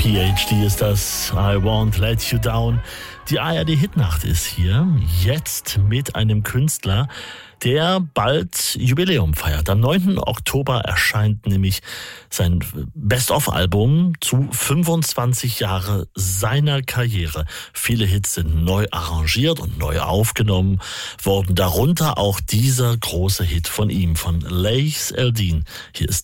PhD ist das, I Won't Let You Down. Die ARD-Hitnacht ist hier, jetzt mit einem Künstler, der bald Jubiläum feiert. Am 9. Oktober erscheint nämlich sein Best-of-Album zu 25 Jahre seiner Karriere. Viele Hits sind neu arrangiert und neu aufgenommen worden, darunter auch dieser große Hit von ihm, von Laïs Eldin. Hier ist